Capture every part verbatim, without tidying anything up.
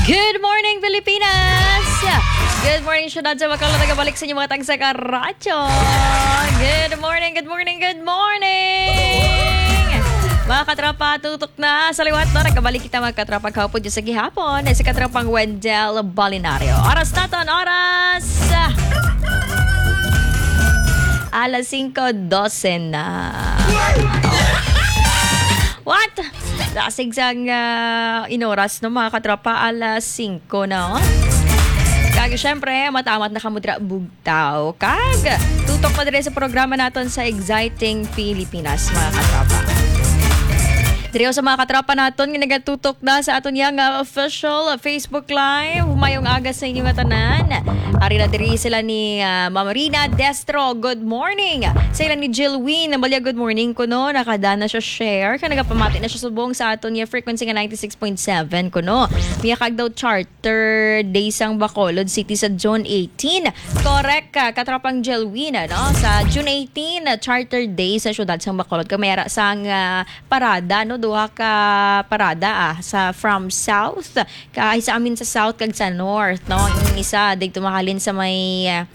Good morning, Pilipinas! Good morning, syudad sa Bacolod. Nagabalik sa inyo mga tagsa ka radyo. Good morning, good morning, good morning! Mga katropa, tutok na sa liwat na. Nagabalik kita mga katropa kahapon dyan sa gihapon. Si katropang Wendell Balinario. Oras natin, oras! Alas singko dose na. What? Lasig sang uh, inoras no mga katropa, alas singko na. Oh. Kag syempre, matamat na kamudra bugtaw. Kag tutok pa dire sa programa naton sa Exciting Pilipinas mga katropa. Dire sa mga katropa naton nga nagatutok na sa aton yang uh, official uh, Facebook Live. Humayong aga sa inyo nga tanan. Ari na diri sila ni uh, Mama Rina Destro. Good morning. Sila ni Jill Win. Nabalya good morning ko no. Nakadana siya share. Kaya nagapamati na siya subong sa aton yung frequency nga ninety-six point seven ko no. Miya kag daw charter day sang Bacolod City sa June eighteen. Correct ka. Katropang Jill Win no? Sa June eighteen, uh, charter day sa syudad sang Bacolod. Kamera sang uh, parada no. Duha ka parada ah. Sa from south. Kahit sa amin sa south kag sa north no. Yung isa dito mahalin sa may uh,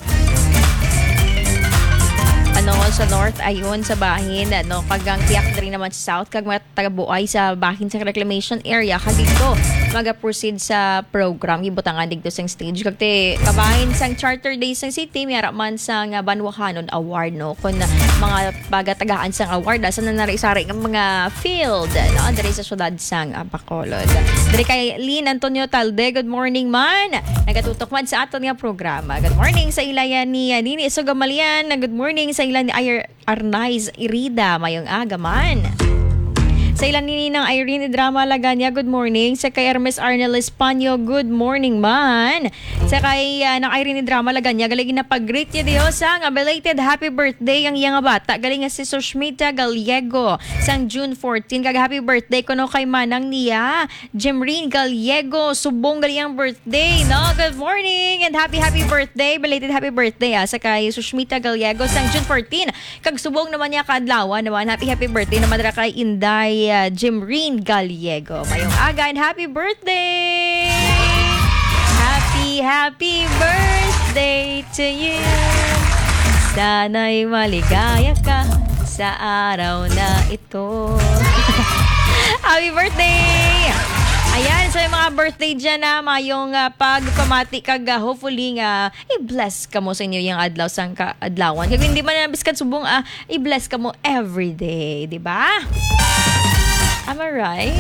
ano sa north ayon sa bahin no kagang tiyak rin naman sa south kag mga taga-buay sa bahin sa reclamation area kag dito maga-proceed sa program gibutangan dito sa stage kag te kabahin sang charter days sang city mayara man sang uh, Banwakanon award no kun mga pagatagaan sang award asa na nari-sari ng mga field no diri sa syudad sang uh, Bacolod. Diri kay Lynn Antonio Talde, good morning man. Nagatutok man sa aton nga programa. Good morning sa ilayan ni uh, Nini Sugamalian. Good morning sa ilan ni Ayer Arnaiz Irida, mayong aga man. Sa ilan ni Ninang Irene Drama Laganya, good morning. Sa kay Hermes Arnel Espanyo, good morning man. Sa kay uh, nang Irene Drama Laganya, galing na pag-greet niya Diyos ang belated happy birthday ang iyang bata. Galing nga si Sushmita Gallego sang June fourteen. Kag happy birthday ko no kay manang niya, Jemrine Gallego. Subong galing ang birthday, no? Good morning and happy happy birthday. Belated happy birthday ah, sa kay Sushmita Gallego sang June fourteen. Kag subong naman niya kadlawan naman. Happy happy birthday naman ra kay Inday Uh, Jimrine Gallego. Mayong aga and happy birthday! Happy, happy birthday to you! Sana'y maligaya ka sa araw na ito. Happy birthday! Ayan, sa so mga birthday dyan na mayong uh, pagpamati kag uh, hopefully nga uh, i-bless ka mo sa inyo yung adlaw sang kaadlawan. Kaya hindi man na biskat subong uh, i-bless ka mo everyday, di ba? Am I right?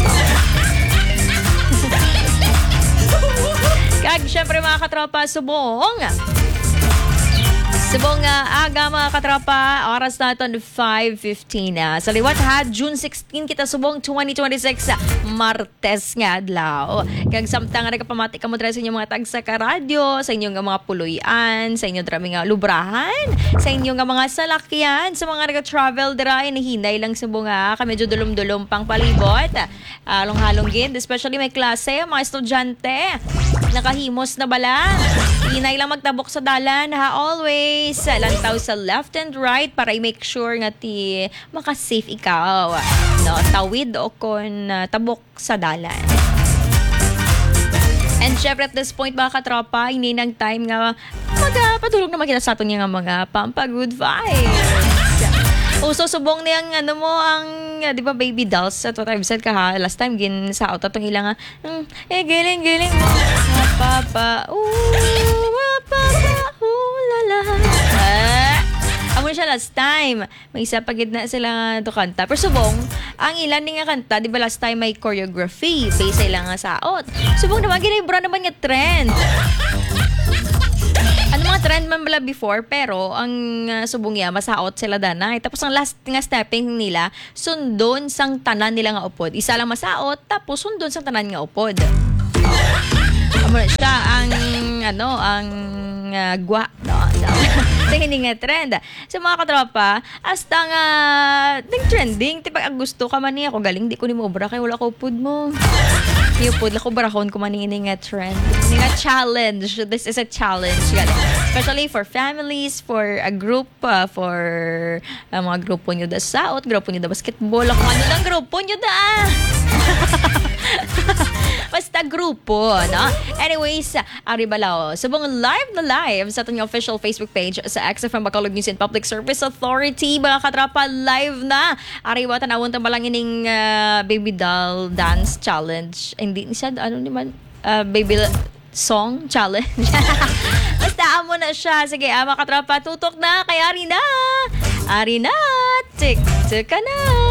Kag syempre mga katropa, subong. Subong uh, aga mga katropa, oras natin five fifteen na. Sa liwat ha, June sixteen kita subong twenty twenty-six, Martes nga adlaw. Kag samtang nga nagapamati ka mo sa inyong mga tagsa ka radyo, sa inyong mga puluyan, sa inyong drami nga lubrahan, sa inyong mga salakyan, sa mga nag-travel dira, hinahinay lang subong ha, ka medyo dulom-dulom pang palibot. Along-halong gid, especially may klase, mga estudyante, nakahimos na bala. Hinay lang magtabok sa dalan ha, always. Lantaw sa left and right para i-make sure nga ti makasafe ikaw. No, tawid o kon uh, tabok sa dalan. And syempre at this point mga katropa, hindi ng time nga magpatulog naman kita sa atin nga mga pampa-good vibes. Uso subong niyang ano mo ang uh, di ba baby dolls at what I've said ka ha last time gin sa out atong ilang mm, eh giling giling mo papa ooh papa ooh la la ah, amo siya last time may isa pagid na sila to kanta pero subong ang ilan ni nga kanta di ba last time may choreography base sa ilang nga saot subong naman ginibra naman nga trend. Ano mga trend man bala before pero ang uh, subong ya masaot sila danay tapos ang last nga stepping nila sundon sang tanan nila nga upod isa lang masaot tapos sundon sang tanan nga upod amo siya ang ano ang uh, gwa no so, hindi nga trend sa so, mga katropa hasta nga nag-trending tipag ang gusto ka man niya ako galing di ko ni mo obra kay wala ko upod mo yung pod lako barahon ko man ini nga trend ini nga challenge this is a challenge especially for families for a group uh, for uh, mga grupo nyo da saot grupo nyo da basketball ako ano lang grupo nyo da basta grupo, no? Anyways, ari balao, subong live na live sa ating official Facebook page sa X F M Bacolod News and Public Service Authority. Mga katrapa, live na. Ari ba tanawon ta balang ining uh, baby doll dance challenge. Hindi siya ano naman uh, baby song challenge. Basta amo na siya. Sige, ah, mga katrapa, tutok na kay Ari na. Ari na. Tik, tik ka na.